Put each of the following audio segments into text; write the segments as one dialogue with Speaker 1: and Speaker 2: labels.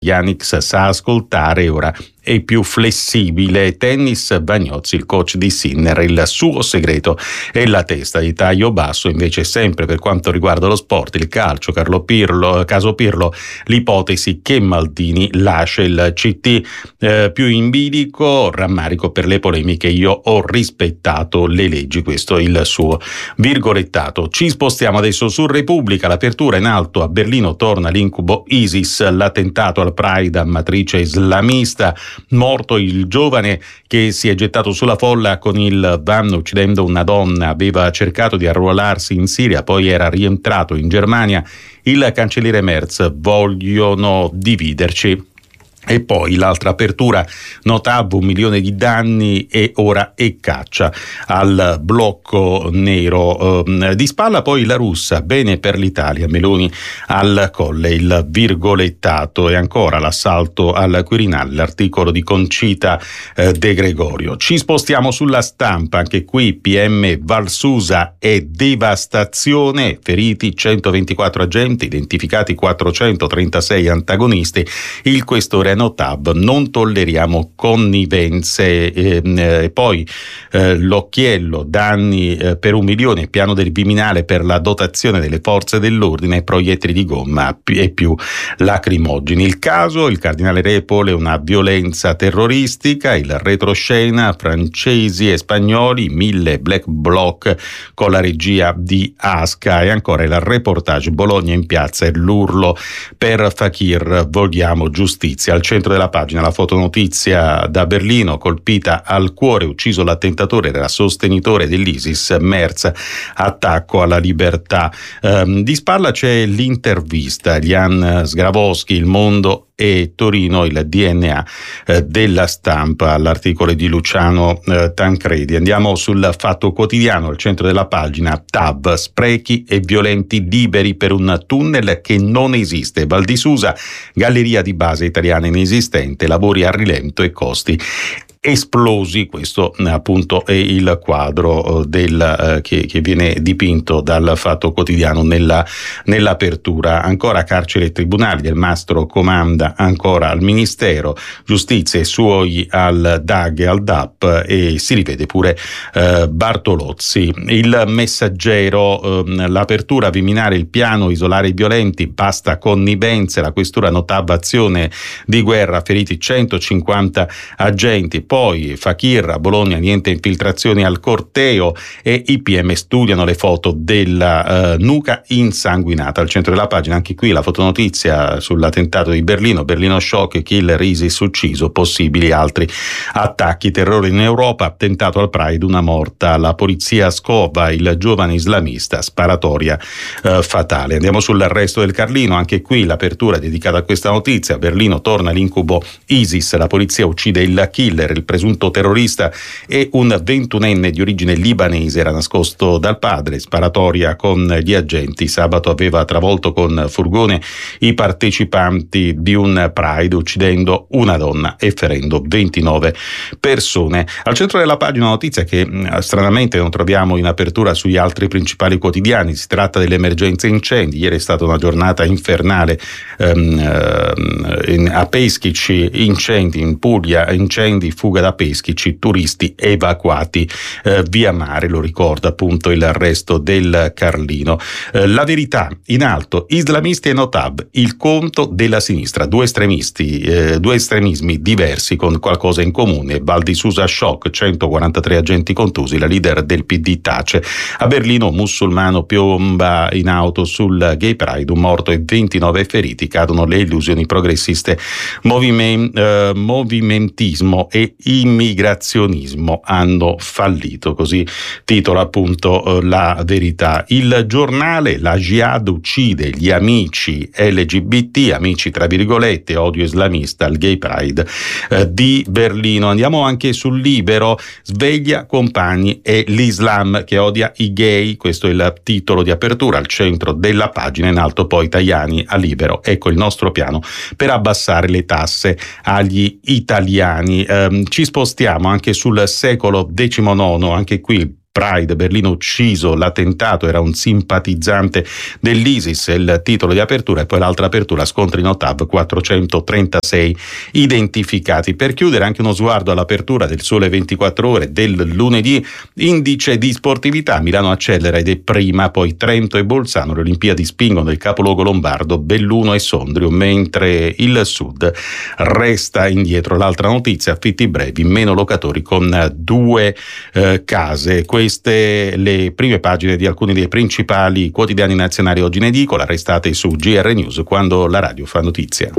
Speaker 1: Yannick sa ascoltare, ora è più flessibile. Tennis, Bagnozzi, il coach di Sinner, il suo segreto è la testa di taglio basso. Invece sempre per quanto riguarda lo sport, il calcio, caso Pirlo, l'ipotesi che Maldini lascia il CT più in bilico. Rammarico per le polemiche, io ho rispettato le leggi, questo è il suo virgolettato. Ci spostiamo adesso su Repubblica. L'apertura in alto: a Berlino torna l'incubo ISIS, l'attentato al Pride a matrice islamista, morto il giovane che si è gettato sulla folla con il van uccidendo una donna, aveva cercato di arruolarsi in Siria, poi era rientrato in Germania. Il cancelliere Merz: vogliono dividerci. E poi l'altra apertura: Notab, 1 milione di danni e ora è caccia al blocco nero. Di spalla poi la russa: bene per l'Italia, Meloni al Colle, il virgolettato. E ancora l'assalto al Quirinale, l'articolo di Concita De Gregorio. Ci spostiamo sulla Stampa, anche qui PM Valsusa e devastazione, feriti 124 agenti, identificati 436 antagonisti. Il questore Notab: non tolleriamo connivenze. E poi l'occhiello: danni per 1 milione, piano del Viminale per la dotazione delle forze dell'ordine, proiettili di gomma e più lacrimogeni. Il caso: il cardinale Repole, una violenza terroristica. Il retroscena: francesi e spagnoli, 1000 black bloc con la regia di Asca. E ancora il reportage: Bologna in piazza e l'urlo per Fakir, vogliamo giustizia. Al centro della pagina la fotonotizia da Berlino: colpita al cuore, ucciso l'attentatore, era sostenitore dell'ISIS, Merz, attacco alla libertà. Di spalla c'è l'intervista, Jan Sgravoschi, Il Mondo e Torino, il DNA della Stampa, l'articolo di Luciano Tancredi. Andiamo sul Fatto Quotidiano, al centro della pagina: TAV, sprechi e violenti liberi per un tunnel che non esiste. Val di Susa, galleria di base italiana inesistente, lavori a rilento e costi esplosi. Questo appunto è il quadro che viene dipinto dal Fatto Quotidiano nell'apertura. Ancora carcere e tribunali, Del Mastro comanda ancora al Ministero, giustizia e suoi al DAG e al DAP, e si rivede pure Bartolozzi. Il Messaggero, l'apertura: Viminale, il piano, isolare i violenti, basta connivenze. La questura: Notab, azione di guerra, feriti 150 agenti. Poi Fakir, a Bologna niente infiltrazioni al corteo, e i PM studiano le foto della nuca insanguinata. Al centro della pagina anche qui la fotonotizia sull'attentato di Berlino: Berlino shock, killer ISIS ucciso, possibili altri attacchi, terrore in Europa, attentato al Pride, una morta, la polizia scova il giovane islamista, sparatoria fatale. Andiamo sull'arresto del Carlino, anche qui l'apertura dedicata a questa notizia: Berlino torna l'incubo ISIS, la polizia uccide il killer, il presunto terrorista è un 21enne di origine libanese, era nascosto dal padre, sparatoria con gli agenti. Sabato aveva travolto con furgone i partecipanti di un Pride, uccidendo una donna e ferendo 29 persone. Al centro della pagina notizia che stranamente non troviamo in apertura sugli altri principali quotidiani: si tratta dell'emergenza incendi. Ieri è stata una giornata infernale a Peschici, incendi in Puglia, incendi, fuga da Peschici, turisti evacuati via mare, lo ricorda appunto il resto del Carlino. La Verità in alto: islamisti e Notab, il conto della sinistra, due estremismi diversi con qualcosa in comune. Val di Susa shock, 143 agenti contusi, la leader del PD tace. A Berlino musulmano piomba in auto sul Gay Pride, un morto e 29 feriti, cadono le illusioni progressiste, movimentismo e immigrazionismo hanno fallito, così titola appunto La Verità. Il Giornale: la Jihad uccide gli amici LGBT, amici tra virgolette, odio islamista al Gay Pride di Berlino. Andiamo anche sul Libero: sveglia compagni e l'Islam che odia i gay, questo è il titolo di apertura. Al centro della pagina in alto poi Tajani a Libero: ecco il nostro piano per abbassare le tasse agli italiani. Ci spostiamo anche sul Secolo XIX, anche qui Pride, Berlino ucciso, l'attentato era un simpatizzante dell'ISIS, è il titolo di apertura, e poi l'altra apertura, scontri no TAV, 436 identificati. Per chiudere anche uno sguardo all'apertura del Sole 24 Ore del lunedì, indice di sportività, Milano accelera ed è prima, poi Trento e Bolzano, le Olimpiadi spingono il capoluogo lombardo, Belluno e Sondrio, mentre il Sud resta indietro. L'altra notizia, affitti brevi, meno locatori con 2 case. Queste le prime pagine di alcuni dei principali quotidiani nazionali oggi in edicola, restate su GR News quando la radio fa notizia.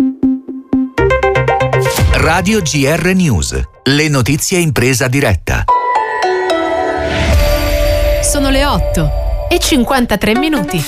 Speaker 2: Radio GR News, le notizie in presa diretta.
Speaker 3: Sono le 8:53.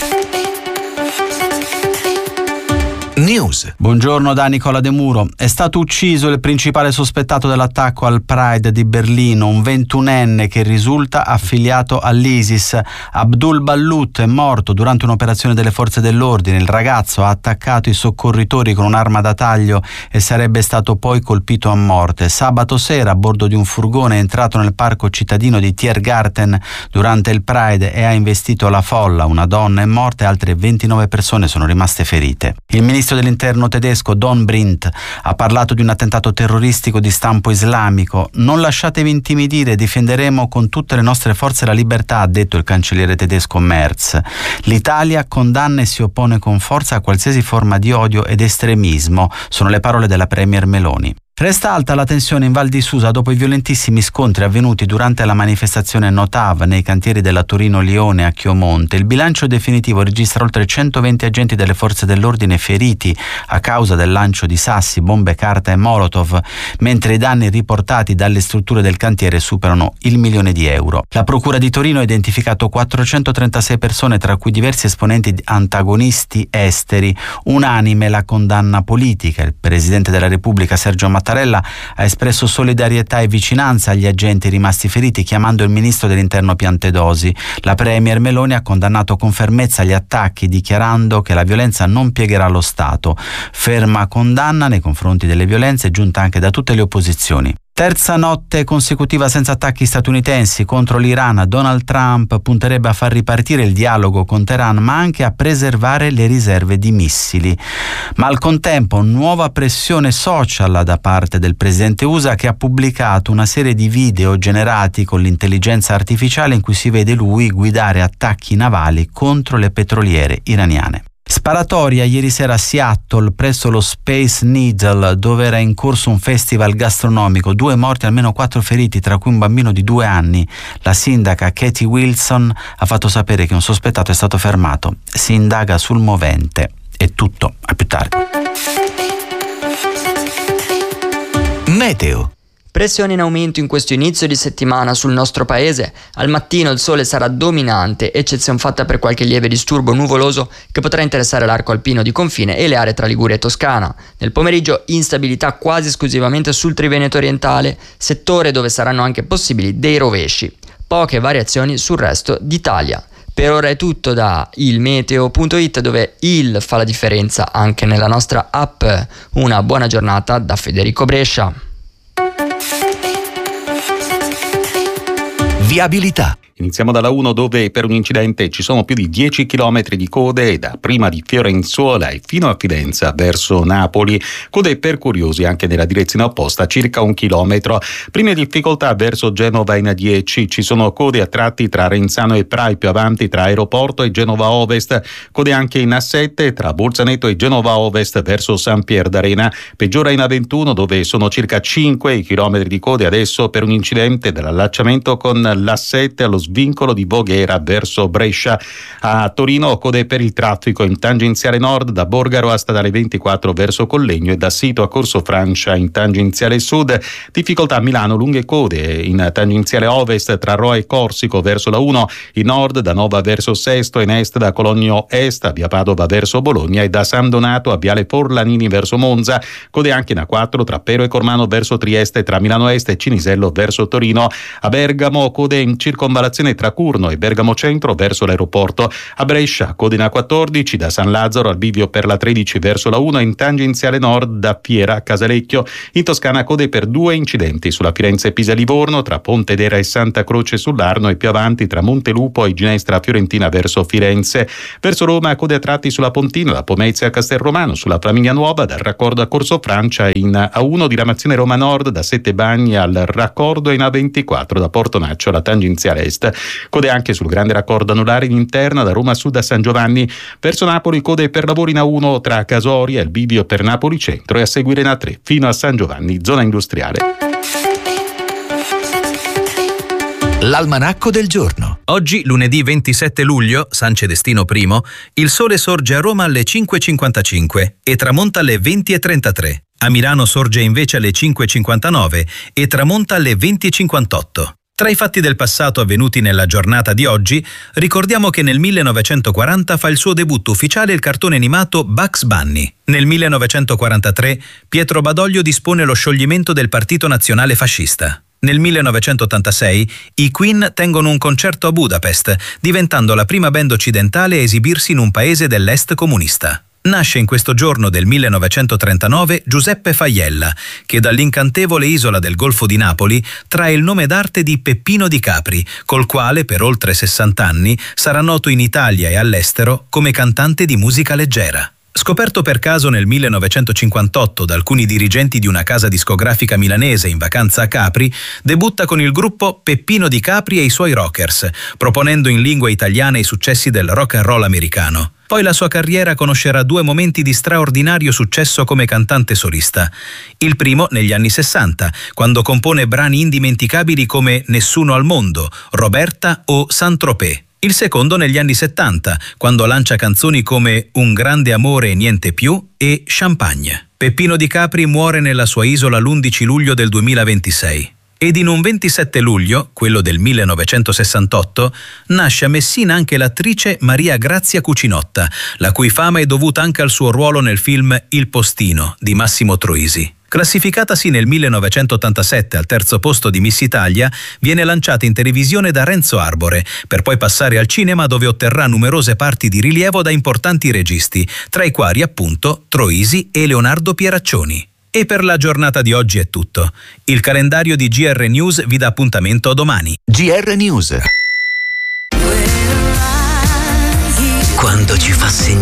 Speaker 2: News.
Speaker 4: Buongiorno da Nicola De Muro. È stato ucciso il principale sospettato dell'attacco al Pride di Berlino, un 21enne che risulta affiliato all'ISIS. Abdul Ballut è morto durante un'operazione delle forze dell'ordine. Il ragazzo ha attaccato i soccorritori con un'arma da taglio e sarebbe stato poi colpito a morte. Sabato sera, a bordo di un furgone, è entrato nel parco cittadino di Tiergarten durante il Pride e ha investito la folla. Una donna è morta e altre 29 persone sono rimaste ferite. Il ministro dell'interno tedesco Don Brindt ha parlato di un attentato terroristico di stampo islamico. Non lasciatevi intimidire, difenderemo con tutte le nostre forze la libertà, ha detto il cancelliere tedesco Merz. L'Italia condanna e si oppone con forza a qualsiasi forma di odio ed estremismo, sono le parole della premier Meloni. Resta alta la tensione in Val di Susa dopo i violentissimi scontri avvenuti durante la manifestazione Notav nei cantieri della Torino-Lione a Chiomonte. Il bilancio definitivo registra oltre 120 agenti delle forze dell'ordine feriti a causa del lancio di sassi, bombe carta e molotov, mentre i danni riportati dalle strutture del cantiere superano il €1.000.000. La Procura di Torino ha identificato 436 persone, tra cui diversi esponenti antagonisti esteri. Unanime la condanna politica. Il Presidente della Repubblica Sergio Mattarella ha espresso solidarietà e vicinanza agli agenti rimasti feriti, chiamando il ministro dell'interno Piantedosi. La premier Meloni ha condannato con fermezza gli attacchi, dichiarando che la violenza non piegherà lo Stato. Ferma condanna nei confronti delle violenze giunta anche da tutte le opposizioni. Terza notte consecutiva senza attacchi statunitensi contro l'Iran. Donald Trump punterebbe a far ripartire il dialogo con Teheran, ma anche a preservare le riserve di missili. Ma al contempo nuova pressione social da parte del presidente USA, che ha pubblicato una serie di video generati con l'intelligenza artificiale in cui si vede lui guidare attacchi navali contro le petroliere iraniane. Sparatoria ieri sera a Seattle presso lo Space Needle, dove era in corso un festival gastronomico. 2 morti, almeno 4 feriti, tra cui un bambino di 2 anni. La sindaca Katie Wilson ha fatto sapere che un sospettato è stato fermato. Si indaga sul movente. È tutto, a più tardi.
Speaker 2: Meteo.
Speaker 5: Pressione in aumento in questo inizio di settimana sul nostro paese. Al mattino il sole sarà dominante, eccezione fatta per qualche lieve disturbo nuvoloso che potrà interessare l'arco alpino di confine e le aree tra Liguria e Toscana. Nel pomeriggio instabilità quasi esclusivamente sul Triveneto orientale, settore dove saranno anche possibili dei rovesci. Poche variazioni sul resto d'Italia. Per ora è tutto da ilmeteo.it, dove il fa la differenza anche nella nostra app. Una buona giornata da Federico Brescia.
Speaker 2: Viabilità.
Speaker 1: Iniziamo dalla 1, dove per un incidente ci sono più di 10 chilometri di code da prima di Fiorenzuola e fino a Fidenza verso Napoli. Code per curiosi anche nella direzione opposta, circa 1 chilometro. Prime difficoltà verso Genova in A10, ci sono code a tratti tra Renzano e Prai, più avanti tra Aeroporto e Genova Ovest. Code anche in A7 tra Bolzaneto e Genova Ovest verso San Pier d'Arena. Peggiora in A21, dove sono circa 5 chilometri di code adesso per un incidente dall'allacciamento con l'A7 allo svincolo di Voghera verso Brescia. A Torino code per il traffico in tangenziale nord da Borgaro a Statale 24 verso Collegno e da Sito a Corso Francia in tangenziale sud. Difficoltà a Milano, lunghe code in tangenziale ovest tra Roa e Corsico verso la 1, in nord da Nova verso Sesto, in est da Cologno Est a via Padova verso Bologna e da San Donato a viale Forlanini verso Monza. Code anche in A4 tra Pero e Cormano verso Trieste, tra Milano Est e Cinisello verso Torino. A Bergamo code in circonvallazione circolazione tra Curno e Bergamo Centro verso l'aeroporto. A Brescia, code in A14 da San Lazzaro al bivio per la 13 verso la 1 in tangenziale nord da Fiera a Casalecchio. In Toscana code per 2 incidenti sulla Firenze-Pisa-Livorno tra Pontedera e Santa Croce sull'Arno e più avanti tra Montelupo e Ginestra Fiorentina verso Firenze. Verso Roma code a tratti sulla Pontina da Pomezia a Castelromano, sulla Flaminia Nuova dal raccordo a Corso Francia, in A1 diramazione Roma Nord da Sette Bagni al raccordo e in A24 da Portonaccio alla tangenziale est. Code anche sul grande raccordo anulare in interna da Roma Sud a San Giovanni. Verso Napoli code per lavori in A1 tra Casoria e il bivio per Napoli Centro e a seguire in A3 fino a San Giovanni, zona industriale.
Speaker 2: L'almanacco del giorno.
Speaker 3: Oggi, lunedì 27 luglio, San Celestino I, il sole sorge a Roma alle 5.55 e tramonta alle 20.33. A Milano sorge invece alle 5.59 e tramonta alle 20.58. Tra i fatti del passato avvenuti nella giornata di oggi, ricordiamo che nel 1940 fa il suo debutto ufficiale il cartone animato Bugs Bunny. Nel 1943 Pietro Badoglio dispone lo scioglimento del Partito Nazionale Fascista. Nel 1986 i Queen tengono un concerto a Budapest, diventando la prima band occidentale a esibirsi in un paese dell'est comunista. Nasce in questo giorno del 1939 Giuseppe Faiella, che dall'incantevole isola del Golfo di Napoli trae il nome d'arte di Peppino di Capri, col quale per oltre 60 anni sarà noto in Italia e all'estero come cantante di musica leggera. Scoperto per caso nel 1958 da alcuni dirigenti di una casa discografica milanese in vacanza a Capri, debutta con il gruppo Peppino di Capri e i suoi Rockers, proponendo in lingua italiana i successi del rock and roll americano. Poi la sua carriera conoscerà 2 momenti di straordinario successo come cantante solista. Il primo negli anni 60, quando compone brani indimenticabili come Nessuno al mondo, Roberta o Saint-Tropez. Il secondo negli anni 70, quando lancia canzoni come Un grande amore e niente più e Champagne. Peppino di Capri muore nella sua isola l'11 luglio del 2026. Ed in un 27 luglio, quello del 1968, nasce a Messina anche l'attrice Maria Grazia Cucinotta, la cui fama è dovuta anche al suo ruolo nel film Il Postino di Massimo Troisi. Classificatasi nel 1987 al terzo posto di Miss Italia, viene lanciata in televisione da Renzo Arbore, per poi passare al cinema dove otterrà numerose parti di rilievo da importanti registi, tra i quali appunto Troisi e Leonardo Pieraccioni. E per la giornata di oggi è tutto. Il calendario di GR News vi dà appuntamento a domani.
Speaker 2: GR News.
Speaker 6: Quando ci fa sentire